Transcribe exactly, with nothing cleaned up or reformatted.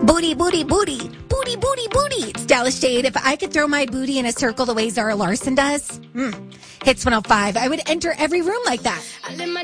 Booty, booty, booty. Booty, booty, booty. It's Dallas Shade. If I could throw my booty in a circle the way Zara Larson does, hmm, Hits one oh five, I would enter every room like that.